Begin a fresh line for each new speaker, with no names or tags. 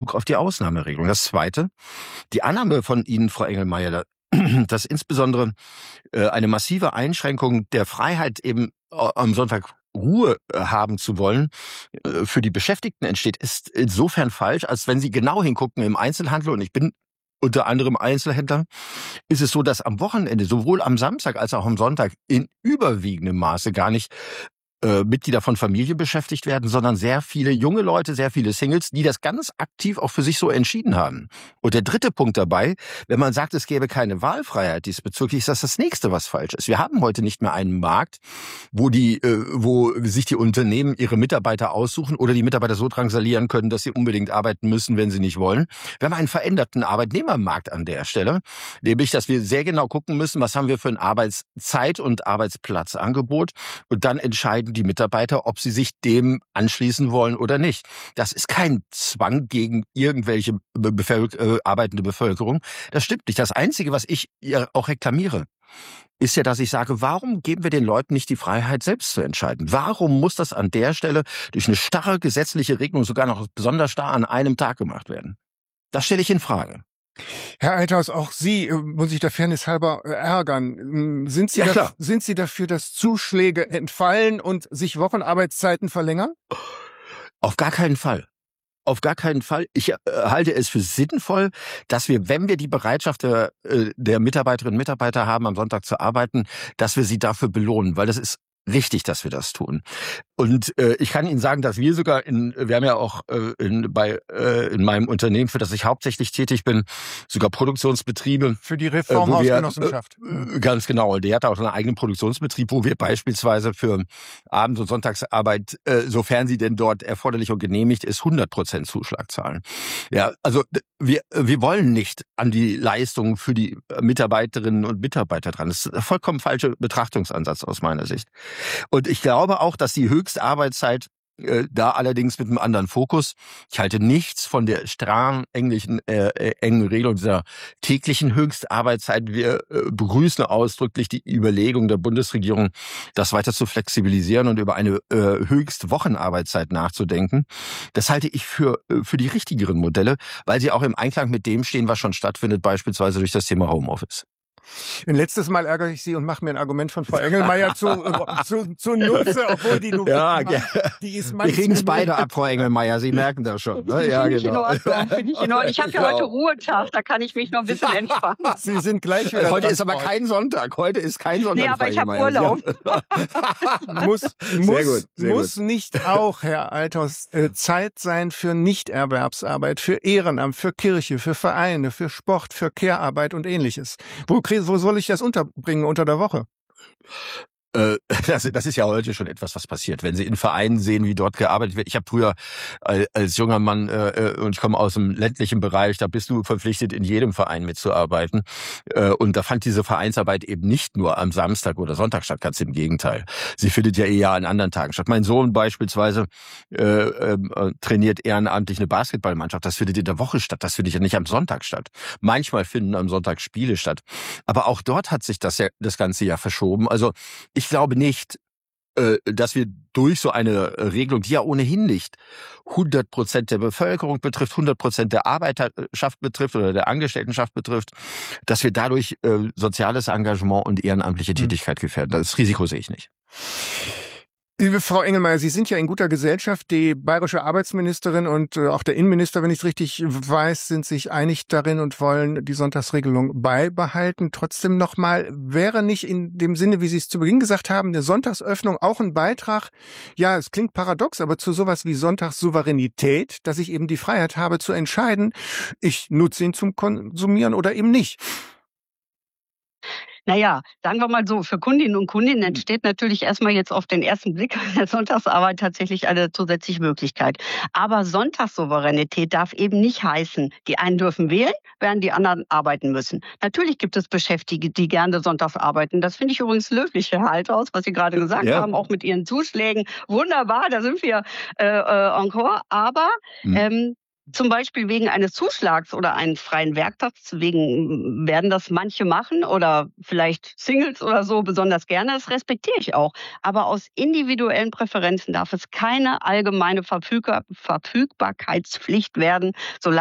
Bezug auf die Ausnahmeregelung. Das Zweite, die Annahme von Ihnen, Frau Engelmeier, dass insbesondere eine massive Einschränkung der Freiheit eben am Sonntag Ruhe haben zu wollen, für die Beschäftigten entsteht, ist insofern falsch, als wenn Sie genau hingucken im Einzelhandel, und ich bin unter anderem Einzelhändler, ist es so, dass am Wochenende, sowohl am Samstag als auch am Sonntag, in überwiegendem Maße gar nicht Mitglieder von Familie beschäftigt werden, sondern sehr viele junge Leute, sehr viele Singles, die das ganz aktiv auch für sich so entschieden haben. Und der dritte Punkt dabei, wenn man sagt, es gäbe keine Wahlfreiheit diesbezüglich, ist das das Nächste, was falsch ist. Wir haben heute nicht mehr einen Markt, wo sich die Unternehmen ihre Mitarbeiter aussuchen oder die Mitarbeiter so drangsalieren können, dass sie unbedingt arbeiten müssen, wenn sie nicht wollen. Wir haben einen veränderten Arbeitnehmermarkt an der Stelle, nämlich, dass wir sehr genau gucken müssen, was haben wir für ein Arbeitszeit- und Arbeitsplatzangebot, und dann entscheiden die Mitarbeiter, ob sie sich dem anschließen wollen oder nicht. Das ist kein Zwang gegen irgendwelche arbeitende Bevölkerung. Das stimmt nicht. Das Einzige, was ich ja auch reklamiere, ist ja, dass ich sage, warum geben wir den Leuten nicht die Freiheit, selbst zu entscheiden? Warum muss das an der Stelle durch eine starre gesetzliche Regelung, sogar noch besonders starr, an einem Tag gemacht werden? Das stelle ich in Frage.
Herr Althaus, auch Sie muss ich der Fairness halber ärgern. Sind Sie dafür, dass Zuschläge entfallen und sich Wochenarbeitszeiten verlängern?
Auf gar keinen Fall. Auf gar keinen Fall. Ich halte es für sinnvoll, dass wir, wenn wir die Bereitschaft der Mitarbeiterinnen und Mitarbeiter haben, am Sonntag zu arbeiten, dass wir sie dafür belohnen, weil das ist richtig, dass wir das tun. Und ich kann Ihnen sagen, dass wir sogar wir haben ja auch in meinem Unternehmen, für das ich hauptsächlich tätig bin, sogar Produktionsbetriebe.
Für die Reformhausgenossenschaft.
Ganz genau. Die hat auch einen eigenen Produktionsbetrieb, wo wir beispielsweise für Abends- und Sonntagsarbeit, sofern sie denn dort erforderlich und genehmigt ist, 100% Zuschlag zahlen. Ja, also wir wollen nicht an die Leistungen für die Mitarbeiterinnen und Mitarbeiter dran. Das ist ein vollkommen falscher Betrachtungsansatz aus meiner Sicht. Und ich glaube auch, dass die Höchstarbeitszeit da allerdings mit einem anderen Fokus. Ich halte nichts von der engen Regelung dieser täglichen Höchstarbeitszeit. Wir begrüßen ausdrücklich die Überlegung der Bundesregierung, das weiter zu flexibilisieren und über eine Höchstwochenarbeitszeit nachzudenken. Das halte ich für die richtigeren Modelle, weil sie auch im Einklang mit dem stehen, was schon stattfindet, beispielsweise durch das Thema Homeoffice.
Ein letztes Mal ärgere ich Sie und mache mir ein Argument von Frau Engelmeier zunutze, obwohl die die ist
wir kriegen es beide ab, Frau Engelmeier, Sie merken das schon. Ne? Ja, genau.
Finde ich in Ordnung. Ich habe ja heute Ruhetag, da kann ich mich noch ein bisschen entspannen.
Sie sind gleich wieder
Heute ist aber kein Sonntag. Heute ist kein Sonntag.
Nee, aber ich habe Urlaub.
Muss nicht auch, Herr Althaus, Zeit sein für Nichterwerbsarbeit, für Ehrenamt, für Kirche, für Vereine, für Sport, für Care-Arbeit und Ähnliches? Wo soll ich das unterbringen unter der Woche?
Das ist ja heute schon etwas, was passiert. Wenn Sie in Vereinen sehen, wie dort gearbeitet wird. Ich habe früher als junger Mann, und ich komme aus dem ländlichen Bereich, da bist du verpflichtet, in jedem Verein mitzuarbeiten. Und da fand diese Vereinsarbeit eben nicht nur am Samstag oder Sonntag statt, ganz im Gegenteil. Sie findet ja eher an anderen Tagen statt. Mein Sohn beispielsweise trainiert ehrenamtlich eine Basketballmannschaft. Das findet in der Woche statt. Das findet ja nicht am Sonntag statt. Manchmal finden am Sonntag Spiele statt. Aber auch dort hat sich das ganze Jahr verschoben. Also ich glaube nicht, dass wir durch so eine Regelung, die ja ohnehin nicht 100% der Bevölkerung betrifft, 100% der Arbeiterschaft betrifft oder der Angestelltenschaft betrifft, dass wir dadurch soziales Engagement und ehrenamtliche Tätigkeit gefährden. Das Risiko sehe ich nicht.
Liebe Frau Engelmeier, Sie sind ja in guter Gesellschaft. Die bayerische Arbeitsministerin und auch der Innenminister, wenn ich es richtig weiß, sind sich einig darin und wollen die Sonntagsregelung beibehalten. Trotzdem nochmal, wäre nicht in dem Sinne, wie Sie es zu Beginn gesagt haben, eine Sonntagsöffnung auch ein Beitrag, ja, es klingt paradox, aber zu sowas wie Sonntagssouveränität, dass ich eben die Freiheit habe zu entscheiden, ich nutze ihn zum Konsumieren oder eben nicht?
Naja, sagen wir mal so, für Kundinnen und Kunden entsteht natürlich erstmal jetzt auf den ersten Blick der Sonntagsarbeit tatsächlich eine zusätzliche Möglichkeit. Aber Sonntagssouveränität darf eben nicht heißen, die einen dürfen wählen, während die anderen arbeiten müssen. Natürlich gibt es Beschäftigte, die gerne sonntags arbeiten. Das finde ich übrigens löblich, Herr Althaus, was Sie gerade gesagt haben, auch mit Ihren Zuschlägen. Wunderbar, da sind wir encore. Aber zum Beispiel wegen eines Zuschlags oder eines freien Werktags, wegen werden das manche machen oder vielleicht Singles oder so besonders gerne, das respektiere ich auch. Aber aus individuellen Präferenzen darf es keine allgemeine Verfügbarkeitspflicht werden, solange